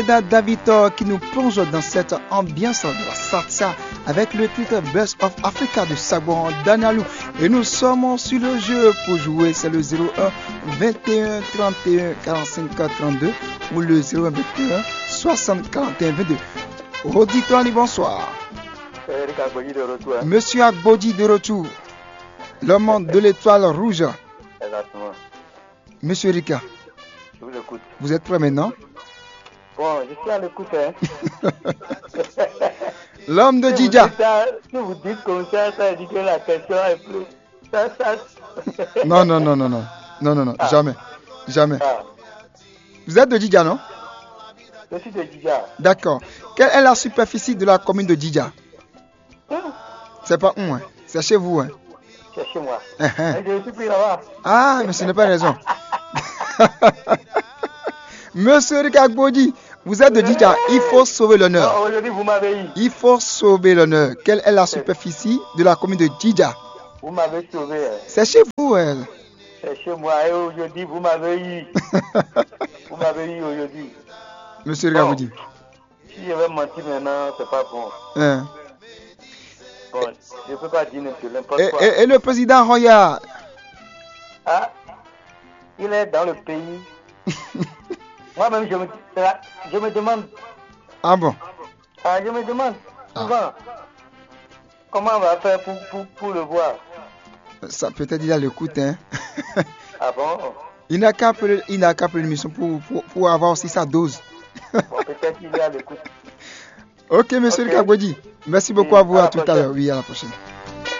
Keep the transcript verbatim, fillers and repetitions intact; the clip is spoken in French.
David qui nous plonge dans cette ambiance de la salsa avec le titre Best of Africa de Saboran Danalou. Et nous sommes sur le jeu pour jouer, c'est le zéro un vingt et un trente et un quarante-cinq trente-deux ou le zéro un vingt et un soixante quarante et un vingt-deux. Auditoire, bonsoir. Monsieur Agbodi de retour, l'homme de l'étoile rouge. Exactement. Monsieur Rika, je vous écoute. Vous êtes prêt maintenant? Bon, je suis à l'écoute. Hein. L'homme de si Djidja. Si vous dites comme ça, ça dit que la question est plus... Ça, ça... non, non, non, non, non, non, non, non, ah. jamais, jamais. Ah. Vous êtes de Djidja, non? Je suis de Djidja. D'accord. Quelle est la superficie de la commune de Djidja? Hum. C'est pas où, hein? C'est chez vous, hein? C'est chez moi. Uh-huh. Je suis plus là-bas. Ah, mais ce n'est pas raison. Monsieur Rika Agbodi, vous êtes de Djidja, il faut sauver l'honneur. Oh, aujourd'hui, vous m'avez eu. Il faut sauver l'honneur. Quelle est la superficie de la commune de Djidja? Vous m'avez sauvé. Hein. C'est chez vous, hein? C'est chez moi. Et aujourd'hui, vous m'avez eu. Vous m'avez eu aujourd'hui. Monsieur Rika Agbodi. Bon, si je vais mentir maintenant, c'est pas bon. Hein? Bon, je ne peux pas dire n'importe et, quoi. Et, et le président Roya? Ah, il est dans le pays. Moi-même, je me, je me demande. Ah bon? Ah, je me demande souvent ah. comment on va faire pour, pour, pour le voir. Ça peut-être il a l'écoute, hein? Ah bon? Il n'a qu'à appeler l'émission pour, pour, pour avoir aussi sa dose. Bon, peut-être qu'il a l'écoute. Ok, monsieur okay. Rika Agbodi. Merci beaucoup oui, à vous. À, à tout à l'heure. Oui, à la prochaine.